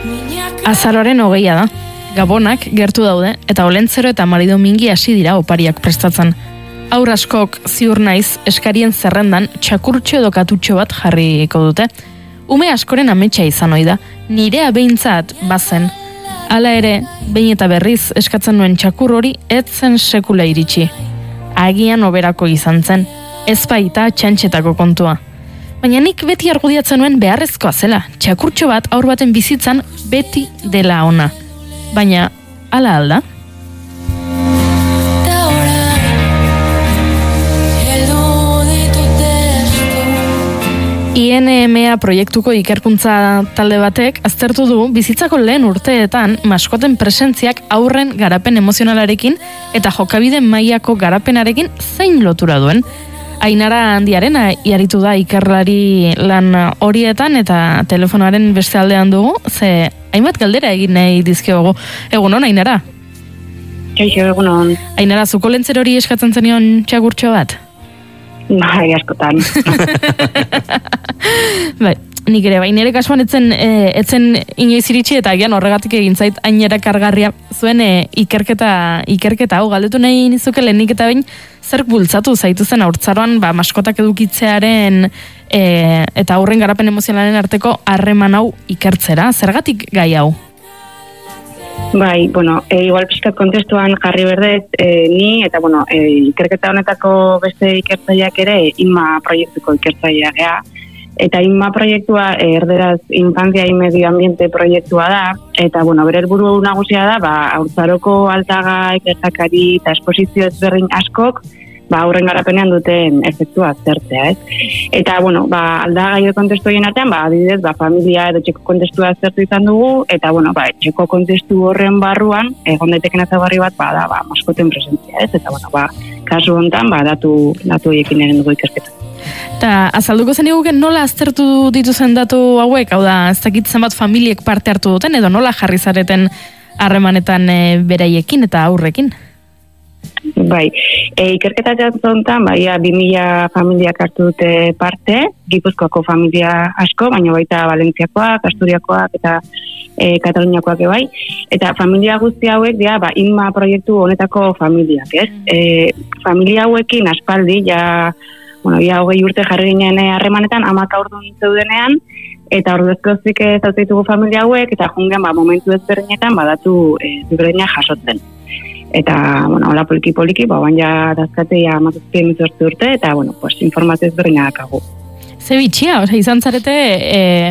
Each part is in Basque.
Azaroaren 20 da. Gabonak gertu daude eta Olentzero eta Maridomingi hasi dira opariak prestatzen. Haur askok ziur naiz eskarien zerrendan txakurtxo edo katutxo bat jarriko dute. Ume askoren ametsa izan ohi da, nirea behintzat bazen. Hala ere, behin eta berriz eskatzen nuen txakur hori ez zen sekula iritsi. Agian oberako izan zen, ez baita txantxetako kontua. Baina nik beti argudiatzen nuen beharrezkoa zela, txakurtxo bat haur baten bizitzan beti dela ona. Baina, hala alda? INMA proiektuko ikerkuntza talde batek aztertu du bizitzako lehen urteetan maskoten presentziak haurren garapen emozionalarekin eta jokabide mailako garapenarekin zein lotura duen. Ainara Handiarena iaritu da ikerlari lan horietan eta telefonoaren beste aldean dugu, ze hainbat galdera egin nahi dizkiogu. Egunon, Ainara? Kaixo, egunon. Ainara, zuko Olentzero hori eskatzen zenion txakurtxo bat? Bai, askotan. Bai, nik ere, nire kasuan etzen inoiz iritsi eta agian horregatik egin zait ainera kargarria zuen ikerketa hau galdetu nahi nizuke lehenik eta behin zer bultzatu zaitu zen haurtzaroan maskotak edukitzearen eta aurren garapen emozionalaren arteko harreman hau ikertzera, zergatik gai hau? Bai, igual pixkat kontestuan jarri berdez, ni eta ikerketa honetako beste ikertzaileak ere INMA proiektuko ikertzailea gea. Eta INMA proiektua erderaz infantzia y medio ambiente proiektua da, eta bere helburu nagusia da, haurtzaroko altagai, gertakari eta esposizio ezberdin askok, aurren garapenean duten efektua aztertzea, ez? Eta, aldagai kontestu egin artean, adibidez, familia edo txeko kontestua aztertu izan dugu, eta, txeko kontestu horren barruan, egon daiteken ezaugarri bat, da, maskoten presentzia, ez? Eta, kasu honetan, datu horiekin egin dugu ikerketa. Eta azalduko zen iguken nola aztertu dituzen datu hauek, hau da, ez dakit zenbat familiek parte hartu duten, edo nola jarri zareten harremanetan beraiekin eta aurrekin? Bai, ikerketa jantzontan, 2000 familiak hartu dute parte, Gipuzkoako familia asko, baina baita Valentziakoak, Asturiakoak eta Kataluniakoak bai, eta familia guzti hauek dira, INMA proiektu honetako familiak, ez? Familia hauekin aspaldi, ia 20 urte jarri ginen harremanetan, 10 haurdun zeudenean, eta ordezkozik zautitugu familia hauek, eta jungen momentu ezberdinetan badatu ezberdinak jasotzen. Eta, hola poliki-poliki, baina dazkatea 17 urte, eta, informazio ezberdinak dakagu. Ze bitxia, izan zarete,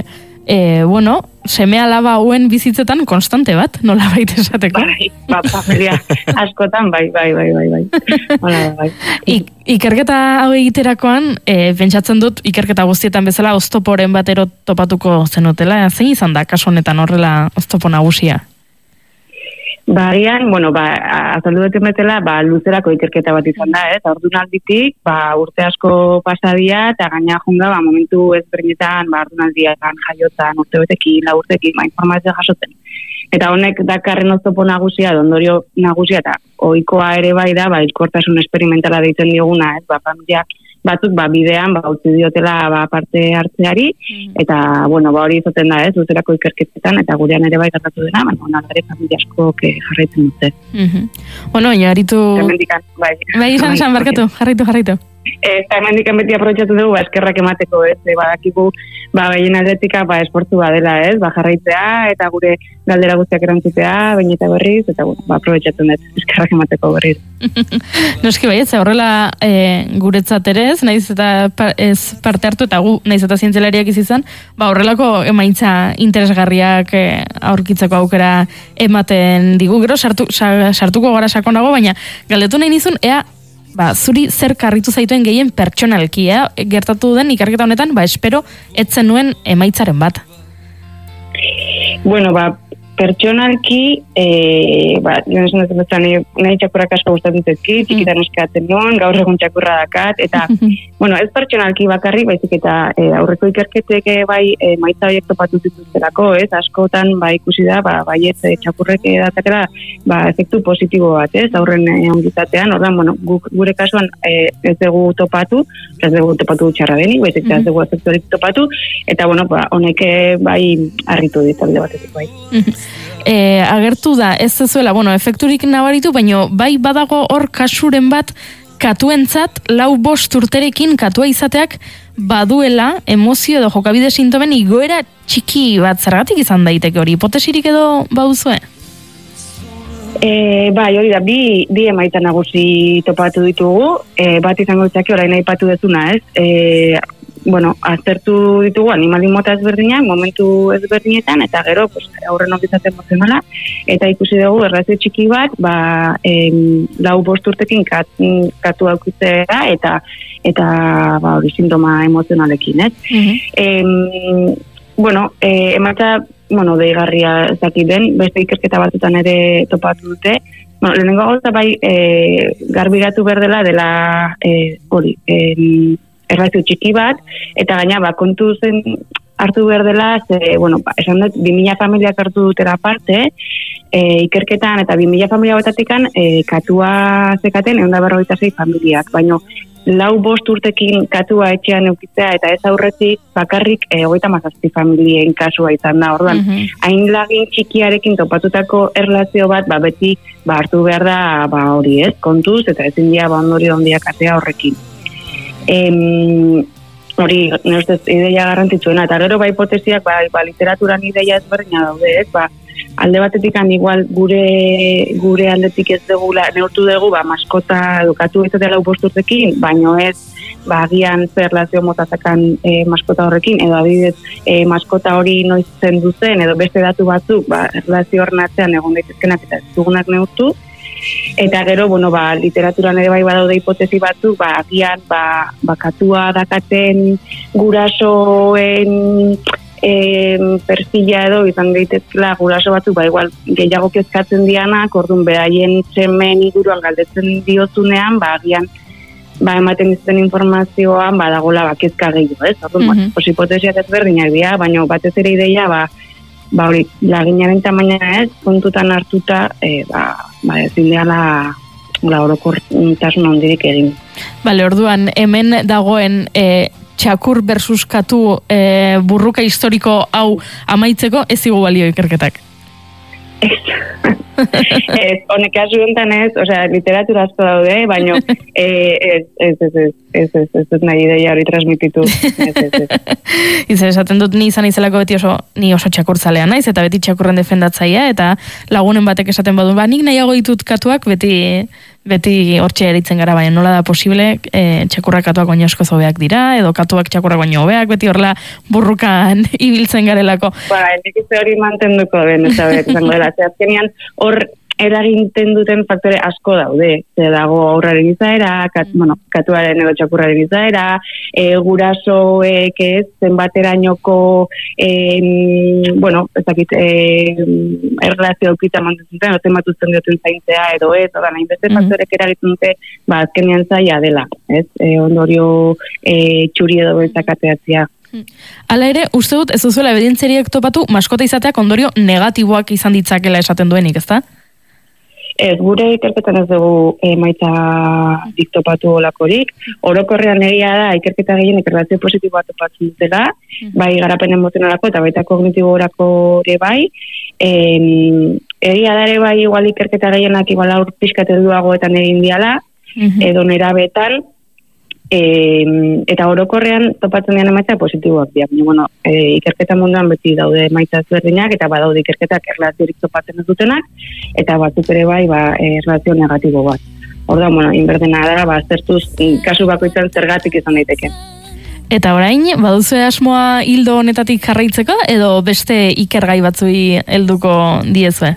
seme alaba hauen bizitzetan konstante bat, nola baita esateko? Bai, familia askotan, bai. Bai. Ikerketa hau egiterakoan, pentsatzen dut, ikerketa guztietan bezala oztoporen batero topatuko zenutela, zein izan da, kasu honetan horrela oztopo nagusia? Barian, azaldu dut emetela, luzerako ikerketa bat izan da, ez? Ordunalditik, urte asko pasadia, eta gaina junga, momentu ezberdinetan, ordunaldian, jaiotan, urtebetekin, laurtekin, informazioa jasotzen. Eta honek dakarren oztopo nagusia, ondorio nagusia, eta ohikoa ere bai da, hilkortasun esperimentala deitzen dioguna, ez? Familia batzuk, bidean, utzi diotela parte hartzeari, eta, hori izaten da, ez? Luzerako ikerketetan, eta gurean ere bai gertatu dena, nadare familia askok jarraitzen dute. Haritu... Bai, izan, barkatu, jarraitu. Eta hemendikan beti aprobetxatu dugu, eskerrak emateko, ez? Badakigu, gehien aldetika, esportu badela, ez? Jarraitzea, eta gure galdera guztiak erantzutea, baina eta berriz, eta aprobetxatzen dut, eskerrak emateko berriz. Noski bai, ez, horrela guretzat ere ez, naiz eta ez parte hartu, eta naiz eta zientzialariak izan, horrelako emaitza interesgarriak aurkitzeko aukera ematen digu, gero sartuko gara sakonago, baina galdetu nahi nizun, zuri zer karritu zaituen gehien pertsonalki, gertatu den ikerketa honetan, espero etzen nuen emaitzaren bat. pertsonalki, joan esan dut betzan, nahi txakurrak asko gustatzen zetki, txikitan eskatzen nuen, gaur egun txakurra dakat, eta, bueno, ez pertsonalki bakarrik, baizik eta aurreko ikerketek maitza horiek topatu zituztelako, ez, askotan, ikusi da, baiet txakurrek datakera, efektu positibo bat, ez, aurren ongizatean, ordan, bueno, gure kasuan ez dugu topatu txarra denik, baizik ez dugu efektu horiek topatu, eta, bueno, honek harritu ditalde batetik, bai. Agertu da, ez zezuela, efekturik nabaritu, baina bai badago hor kasuren bat katuentzat 4-5 urterekin katua izateak baduela emozio edo jokabide sintomen igoera txiki bat zergatik izan daiteke hori, hipotesirik edo baduzue? Bai, hori da, bi emaitza nagusi topatu ditugu, bat izango ditzake orain aipatu dezuna, ez? Aztertu ditugu animali mota ezberdinak, momentu ezberdinetan, eta gero, aurren ongizate emozionala, eta ikusi dugu errazio txiki bat, 4-5 urtekin katu aukitzea, eta hori sintoma emozionalekin, ez? Emaitza, deigarria ez dakit den, beste ikerketa batutan ere topatu dute, lehenengo gauza garbiratu berdela dela errazio txiki bat, eta gaina kontu zen hartu behar dela, esan dut, 2000 familiak hartu dutera parte, ikerketan, eta 2000 familia batatikan katua zekaten 146 familiak, baina 4-5 urtekin katua etxean eukitzea, eta ez aurretik bakarrik 37 familien kasua izan da, orduan, hain lagin txikiarekin topatutako erlazio bat, beti hartu behar da, hori ez, kontuz, eta ezin dira ondorio handiak atea horrekin. Hori, nire ustez, ideia garrantzitsuena, eta gero hipotesiak, literaturan ideia ezberdina daude, ez, alde batetik igual gure aldetik ez dugu, neurtu dugu, maskota edukatu izatea 4-5 urtekin, baino ez, agian zer erlazio motazakan maskota horrekin, edo adibidez, maskota hori noiz zen duzen, edo beste datu batzuk, erlazio horren atzean egon daitezkenak eta ez dugunak neurtu. Eta gero, literaturan ere badaude hipotesi batzuk, agian, katua dakaten gurasoen perfila edo izan daitezkela guraso batzuk, igual gehiago kezkatzen dianak, orduan beraien semen inguruan galdetzen diozunean, agian, ematen izten informazioan, dagoela kezka gehiago, ez? Orduan, hipotesiak ezberdinak dira, baina batez ere ideia, hori, laginaren tamaina ez, kontutan hartuta, ezin dela orokortasun handirik egin. Orduan, hemen dagoen txakur versus katu burruka historiko hau amaitzeko ez zigu balio ikerketak. Honek kasu enten ez, literatura asko daude, baina ez nahi ideia hori transmititu. Izer, esaten dut ni izan izelako ni oso txakurtzalea naiz, eta beti txakurren defendatzaia, eta lagunen batek esaten badu, nik nahiago ditut katuak, beti hortxe eritzen gara, baina nola da posible, txakurrak katuak baino asko zobeak dira, edo katuak txakurrak baino hobeak, beti horrela burrukan ibiltzen garelako. Nik izte hori mantenduko den, ez da, azkenean hor eraginten duten faktore asko daude. Dago aurraren izaera, katuaren edo txakurraren izaera, gurasoek ez, zenbaterainoko ezakit, erlazio aukita mantentzen, zenbatuzten duten zaintzea edo ez, hainbeste faktorek eragiten dute, azkenean zaila dela, ez? Ondorio txuri edo beltzakateatzea. Hala ere, uste dut, ez duzuela ebidentzeriak topatu, maskota izateak ondorio negatiboak izan ditzakela esaten duenik, ezta? Ez, gure ikerketan ez dugu emaitza diktopatu olakorik. Orokorrean egia da, ikerketa gehien erlazio positiboa topatzen dutela, bai garapen emozionalako eta baita kognitiborako ere bai. Egia da ere bai igual ikerketa gehienak igual aur pixkat helduagoetan egin diala, edo nerabetan, eta orokorrean topatzen dian emaitza positiboak dira. Ikerketa munduan beti daude emaitza ezberdinak, eta badaude ikerketak erlaziorik topatzen ez dutenak, eta batzuk ere bai erlazio negatibo bat. Orduan, inberdena da, aztertuz kasu bakoitzan zergatik izan daiteke. Eta orain, baduzu asmoa hildo honetatik jarraitzeko, edo beste ikergai batzui helduko diezue?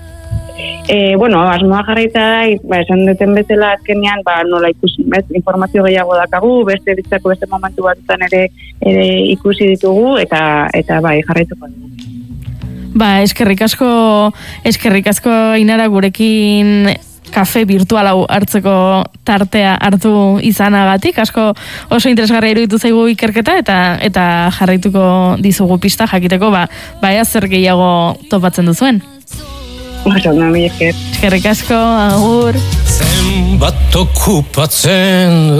Asmoa jarraitza da, esan duten bezala azkenean, nola ikusi, informazio gehiago dakagu, beste momentu batzutan ere ikusi ditugu, eta jarraituko dugu. Eskerrik asko Ainara gurekin kafe virtual hau hartzeko tartea hartu izanagatik, asko oso interesgarria iruditu zaigu ikerketa eta jarraituko dizugu pista jakiteko ea zer gehiago topatzen duzuen. Eskerrik asko, agur. Zenbat okupatzen